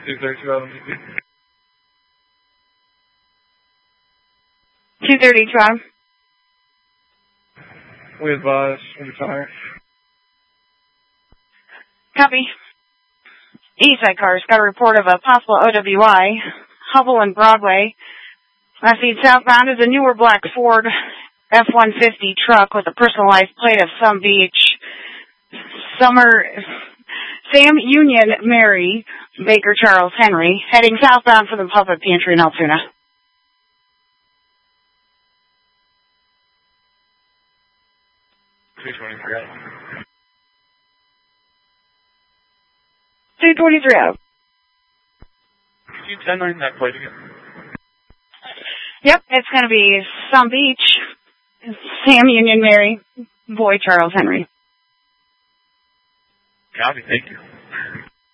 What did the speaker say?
232. 230 drive. We advise, retire. Copy. Eastside cars got a report of a possible OWI. Hubble and Broadway. Last seen southbound is a newer black Ford F-150 truck with a personalized plate of Some Beach. Sam Union Mary Baker Charles Henry heading southbound for the Puppet Pantry in Altoona. Could 223 out. you 10-9 that plate again? Yep, it's going to be Some Beach, Sam Union Mary, Boy Charles Henry. Copy, thank you.